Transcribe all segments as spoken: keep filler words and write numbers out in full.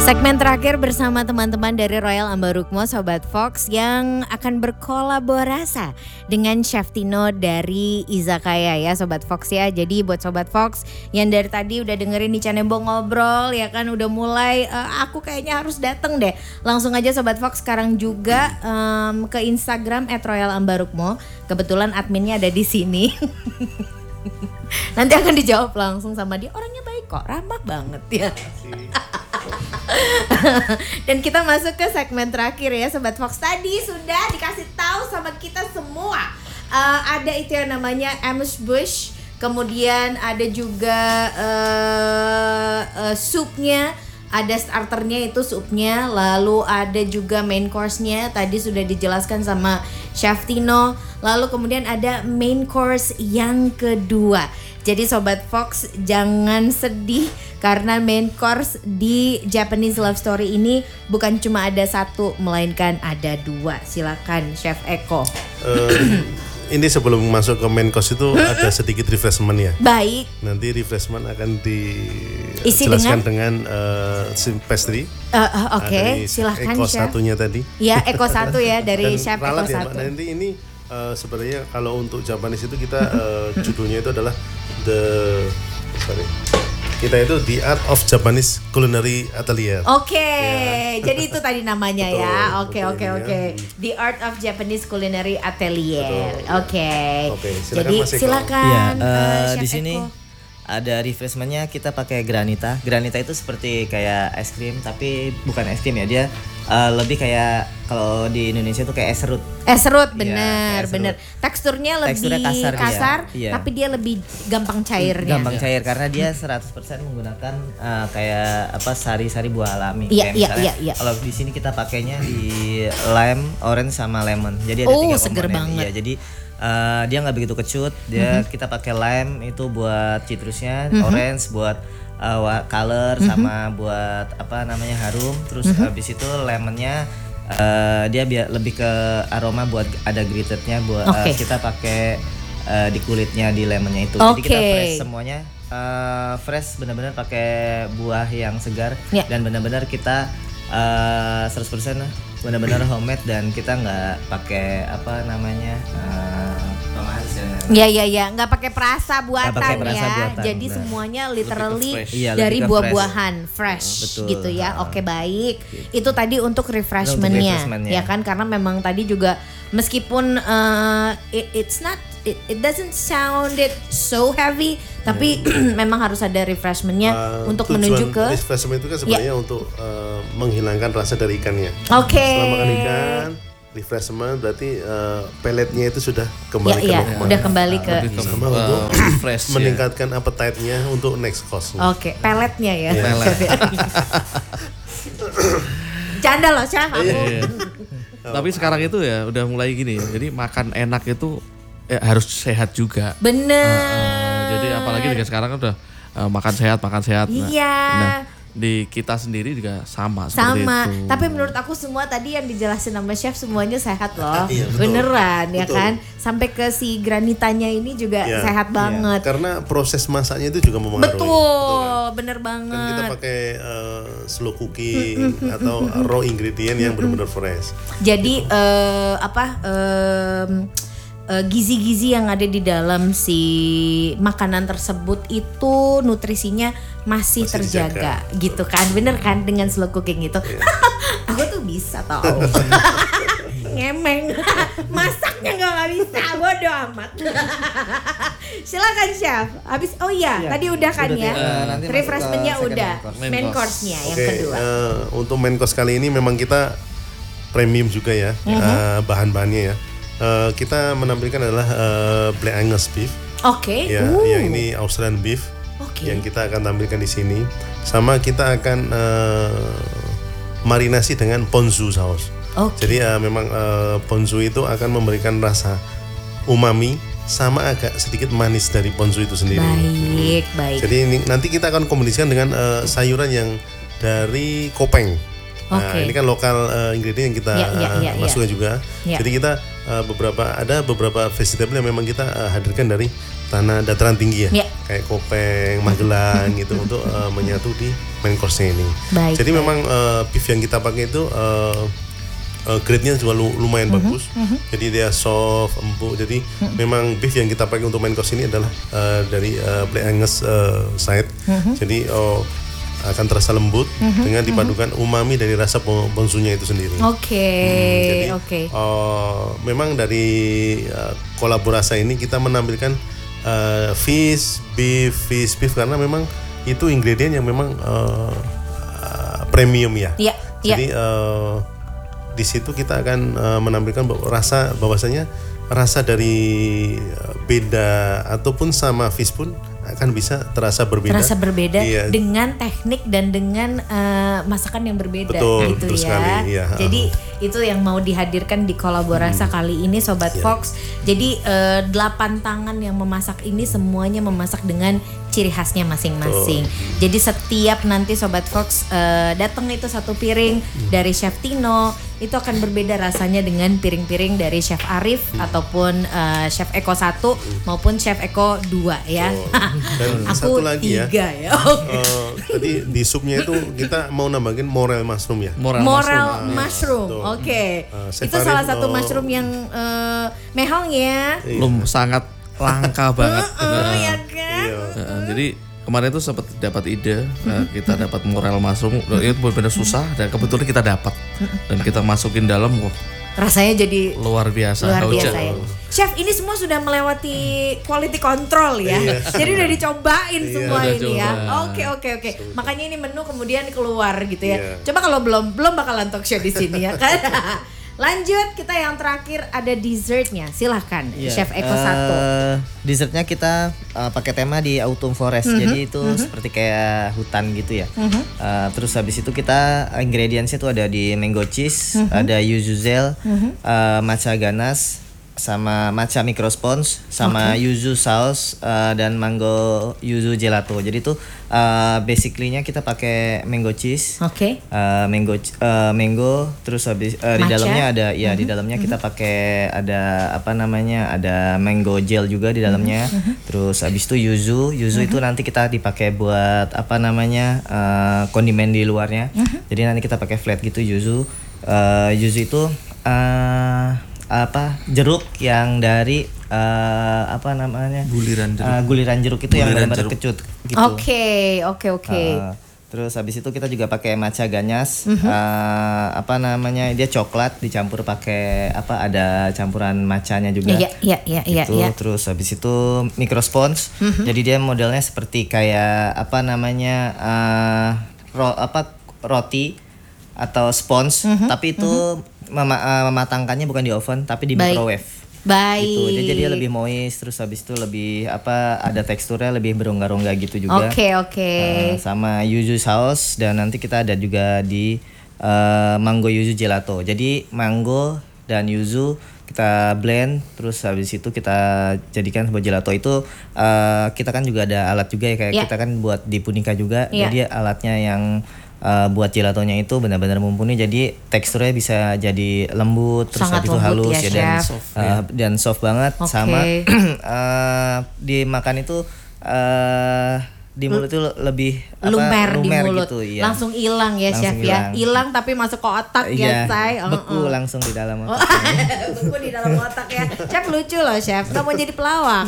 Segmen terakhir bersama teman-teman dari Royal Ambarukmo Sobat Fox yang akan berkolaborasi dengan Chef Tino dari Izakaya ya Sobat Fox ya. Jadi buat Sobat Fox yang dari tadi udah dengerin nih Canembo ngobrol ya kan udah mulai uh, aku kayaknya harus dateng deh. Langsung aja Sobat Fox sekarang juga um, ke Instagram et royal ambarukmo. Kebetulan adminnya ada di sini. Nanti akan dijawab langsung sama dia. Orangnya baik kok, ramah banget ya. Dan kita masuk ke segmen terakhir ya Sobat Fox. Tadi sudah dikasih tahu sama kita semua uh, ada itu yang namanya amuse bouche. Kemudian ada juga uh, uh, supnya. Ada starternya itu supnya. Lalu ada juga main course-nya. Tadi sudah dijelaskan sama Chef Tino. Lalu kemudian ada main course yang kedua. Jadi Sobat Fox jangan sedih karena main course di Japanese Love Story ini bukan cuma ada satu melainkan ada dua. Silakan Chef Eko. Uh, ini sebelum masuk ke main course itu ada sedikit refreshment ya. Baik. Nanti refreshment akan dijelaskan dengan, dengan uh, pastry. Uh, uh, Oke, okay. Silakan Eko Chef. Satunya tadi. Ya Eko satu ya dari Dan Chef Eko ya, satu. Nanti ini uh, sebenarnya kalau untuk Japanese itu kita uh, judulnya itu adalah the sorry. Kita itu The Art of Japanese Culinary Atelier. Oke, okay. Ya. Jadi itu tadi namanya ya. Oke oke oke. The Art of Japanese Culinary Atelier. Oke. Okay. Jadi silakan. Ya, uh, di sini Eko. Ada refreshmentnya kita pakai granita. Granita itu seperti kayak es krim tapi bukan es krim ya, dia uh, lebih kayak kalau di Indonesia tuh kayak es serut. Es serut bener, ya, bener. Teksturnya lebih Teksturnya kasar, kasar iya. Tapi dia lebih gampang cairnya. Gampang cair karena dia seratus persen menggunakan uh, kayak apa sari-sari buah alami. Iya, iya, iya, iya. Kalau di sini kita pakainya di lime, orange sama lemon. Jadi ada oh, tiga seger komponen. banget. Iya, jadi Uh, dia nggak begitu kecut, dia mm-hmm. kita pakai lime itu buat citrusnya, mm-hmm. orange buat uh, color mm-hmm. sama buat apa namanya harum, terus mm-hmm. habis itu lemonnya uh, dia biar lebih ke aroma buat ada gritednya buat okay. uh, kita pakai uh, di kulitnya di lemonnya itu, okay. jadi kita fresh semuanya uh, fresh benar-benar pakai buah yang segar yeah. dan benar-benar kita uh, seratus persen benar-benar homemade dan kita nggak pakai apa namanya uh, pemanis ya ya ya nggak pakai perasa buatan pake perasa ya buatan, jadi benar. Semuanya literally iya, dari buah-buahan fresh, fresh gitu ya. Oke baik gitu. Itu tadi untuk refreshmentnya refreshment ya kan karena memang tadi juga meskipun uh, it, it's not it, it doesn't sound it so heavy tapi yeah. memang harus ada refreshmentnya uh, untuk menuju ke refreshment itu kan sebenarnya yeah. untuk uh, menghilangkan rasa dari ikannya. Oke. Okay. Setelah makan ikan, refreshment berarti uh, peletnya itu sudah kembali yeah, ke normal. Yeah, udah kembali ke sama uh, untuk fresh, meningkatkan ya. Appetite-nya untuk next course. Oke, okay. peletnya ya. Yeah. Pelet. Canda loh Chef aku. Yeah, yeah. Tapi sekarang itu ya udah mulai gini ya. Jadi makan enak itu ya, harus sehat juga. Bener. Uh, uh, jadi apalagi dengan sekarang udah uh, makan sehat, makan sehat. Iya. Nah, nah, di kita sendiri juga sama. Sama. Itu. Tapi menurut aku semua tadi yang dijelasin sama Chef semuanya sehat loh. Iya, betul. Beneran betul. ya kan. Sampai ke si granitanya ini juga ya, sehat banget. Ya. Karena proses masaknya itu juga mempengaruhi. Betul, betul kan? Bener banget. Kan kita pakai uh, slow cooking atau raw ingredient yang benar-benar fresh. Jadi gitu. uh, apa? Um, Uh, gizi-gizi yang ada di dalam si makanan tersebut itu nutrisinya masih, masih terjaga dijaga. Gitu kan, bener kan dengan slow cooking itu. Yeah. Aku tuh bisa tau. Ngemeng, masaknya nggak bisa, bodo amat. Silakan Chef. Habis, oh iya, yeah. tadi udah kan udah, ya. Uh, refreshmentnya udah, main course-nya yang okay, kedua. Uh, untuk main course kali ini memang kita premium juga ya, mm-hmm. uh, bahan-bahannya ya. Uh, kita menampilkan adalah uh, Black Angus beef. Oke. Okay. Ya, uh. yang ini Australian beef. Okay. Yang kita akan tampilkan di sini. Sama kita akan uh, marinasi dengan ponzu saus. Okay. Jadi uh, memang uh, ponzu itu akan memberikan rasa umami sama agak sedikit manis dari ponzu itu sendiri. Baik, hmm. baik. Jadi ini, nanti kita akan kombinasikan dengan uh, sayuran yang dari Kopeng. Nah, okay. ini kan lokal uh, ingredient yang kita ya, ya, ya, uh, masukkan ya. juga. Ya. Jadi kita uh, beberapa ada beberapa vegetable yang memang kita uh, hadirkan dari tanah dataran tinggi ya. ya. kayak Kopeng, Magelang gitu untuk uh, menyatu di main course-nya ini. Baik, Jadi baik. memang uh, beef yang kita pakai itu uh, uh, grade-nya juga lumayan mm-hmm, bagus. Mm-hmm. Jadi dia soft, empuk. Jadi mm-hmm, memang beef yang kita pakai untuk main course ini adalah uh, dari uh, Black Angus uh, side. Mm-hmm. Jadi uh, akan terasa lembut mm-hmm, dengan dipadukan mm-hmm, umami dari rasa bonsunya itu sendiri. Oke, okay, hmm, oke. Okay. Uh, memang dari uh, kolaborasi ini kita menampilkan uh, fish, beef, fish, beef karena memang itu ingredient yang memang uh, uh, premium ya. Iya. Jadi ya. uh, di situ kita akan uh, menampilkan rasa bahwasanya rasa dari uh, beda ataupun sama fish pun akan bisa terasa berbeda. Terasa berbeda iya, dengan teknik dan dengan uh, masakan yang berbeda. Betul, gitu betul ya. sekali, iya. Jadi itu yang mau dihadirkan di kolaborasi hmm, kali ini Sobat yeah. Fox. Jadi uh, delapan tangan yang memasak ini semuanya memasak dengan ciri khasnya masing-masing. Betul. Jadi setiap nanti Sobat Fox uh, datang itu satu piring hmm, dari Chef Tino, itu akan berbeda rasanya dengan piring-piring dari Chef Arif hmm, ataupun uh, Chef Eko satu hmm, maupun Chef Eko dua ya. Oh. Dan aku satu lagi tiga ya. ya. Uh, tadi di supnya itu kita mau nambahin morel mushroom ya. Morel, morel mushroom. mushroom. Ah, Oke. Okay. Uh, itu salah satu uh, mushroom yang uh, mehong ya. Belum sangat langka banget. Uh, uh, ya kan? Iya. Uh, jadi kemarin itu sempat dapat ide, uh, kita dapat morel mushroom, itu benar-benar susah dan kebetulan kita dapat dan kita masukin dalam kok. Rasanya jadi luar biasa. Luar biasa ya. Chef, ini semua sudah melewati quality control ya. Iya. Jadi udah dicobain Iya, semua udah ini coba. ya. Oke oke oke. Makanya ini menu kemudian keluar gitu ya. Iya. Coba kalau belum belum bakalan talk show di sini ya kan. Lanjut, kita yang terakhir ada dessertnya. Silahkan yeah. Chef Eko satu. Uh, dessertnya kita uh, pakai tema di autumn forest. Mm-hmm. Jadi itu mm-hmm, seperti kayak hutan gitu ya. Mm-hmm. Uh, terus habis itu kita ingredientsnya tuh ada di mango cheese, mm-hmm, ada yuzu gel, mm-hmm, uh, matcha ganache, sama matcha micro sponge, sama okay, yuzu sauce uh, dan mango yuzu gelato. Jadi itu uh, basically-nya kita pakai mango cheese, okay, uh, mango uh, mango, terus habis uh, di dalamnya ada ya, mm-hmm, di dalamnya mm-hmm, kita pakai ada apa namanya ada mango gel juga di dalamnya. Mm-hmm. Terus habis itu yuzu, yuzu mm-hmm, itu nanti kita dipakai buat apa namanya uh, kondimen di luarnya. Mm-hmm. Jadi nanti kita pakai flat gitu yuzu. Uh, yuzu itu uh, apa jeruk yang dari uh, apa namanya guliran jeruk, uh, guliran jeruk itu guliran yang benar-benar kecut gitu. Oke oke oke. Terus habis itu kita juga pakai matcha ganache, mm-hmm, uh, apa namanya dia coklat dicampur pakai apa ada campuran matchanya juga. Iya iya iya iya. Gitu. Ya. Terus habis itu micro sponge, mm-hmm, jadi dia modelnya seperti kayak apa namanya uh, ro, apa roti atau sponge, mm-hmm, tapi itu mm-hmm, Mema- uh, mematangkannya bukan di oven tapi di Baik. microwave. Baik. Gitu. Jadi dia lebih moist, terus habis itu lebih apa ada teksturnya lebih berongga-rongga gitu juga. Oke okay, oke. Okay. Uh, sama yuzu sauce dan nanti kita ada juga di uh, mango yuzu gelato. Jadi mango dan yuzu kita blend, terus habis itu kita jadikan sebuah gelato. Itu uh, kita kan juga ada alat juga ya kayak yeah, kita kan buat di Punika juga. Yeah. Jadi alatnya yang Uh, buat gelatonya itu benar-benar mumpuni, jadi teksturnya bisa jadi lembut, terus sangat habis itu halus ya, ya dan soft, uh, ya. dan soft banget. Okay. Sama uh, dimakan itu uh, di mulut itu lebih lumer, apa, lumer di mulut gitu, ya. Langsung hilang ya langsung Chef ilang. ya, hilang tapi masuk ke otak uh, ya iya, say. Uh, beku uh. langsung di dalam otak. Beku di dalam otak ya. Chef lucu loh Chef, nggak mau jadi pelawak.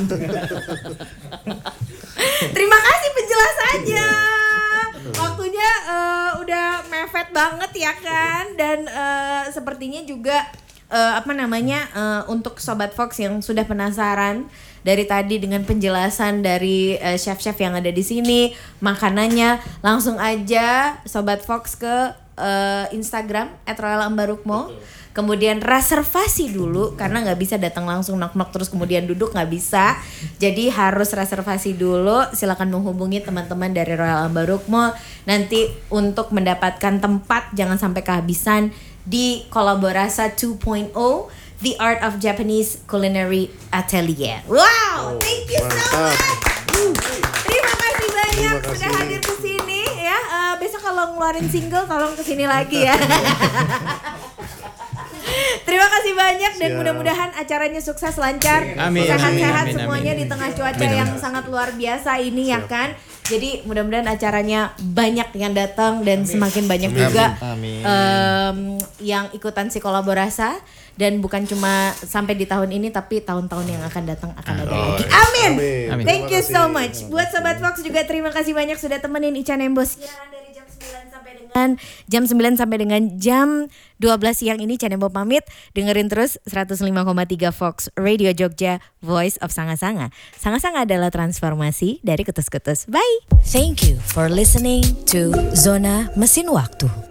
Terima kasih penjelasannya. Waktunya uh, udah mepet banget ya kan, dan uh, sepertinya juga uh, apa namanya uh, untuk Sobat Fox yang sudah penasaran dari tadi dengan penjelasan dari uh, chef-chef yang ada di sini makanannya, langsung aja Sobat Fox ke uh, Instagram et royal ambarukmo. Kemudian reservasi dulu karena nggak bisa datang langsung knock-knock terus kemudian duduk, nggak bisa. Jadi harus reservasi dulu. Silakan menghubungi teman-teman dari Royal Ambarukmo nanti untuk mendapatkan tempat, jangan sampai kehabisan di Kolaborasa dua titik nol The Art of Japanese Culinary Atelier. Wow, thank you so much. Terima kasih banyak Terima kasih. Sudah hadir ke sini ya. Uh, besok kalau ngeluarin single tolong ke sini lagi ya. Terima kasih banyak dan Siap. mudah-mudahan acaranya sukses lancar, Amin, sehat-sehat amin, amin, semuanya amin. di tengah cuaca Amin, yang amin. sangat luar biasa ini ya kan. Jadi mudah-mudahan acaranya banyak yang datang dan semakin banyak juga Amin. em, yang ikutan si kolaborasa dan bukan cuma sampai di tahun ini tapi tahun-tahun yang akan datang akan ada lagi. Amin. Amin. Thank you Terima so kasih. much. Buat Sobat Fox juga terima kasih banyak sudah temenin Ica Nembo siaran dari jam sembilan sampai dengan jam sembilan sampai dengan jam dua belas siang ini. Ica Nembo pamit. Dengerin terus seratus lima koma tiga Fox Radio Jogja, Voice of Sanga-Sanga. Sanga-Sanga adalah transformasi dari kutus-kutus. Bye. Thank you for listening to Zona Mesin Waktu.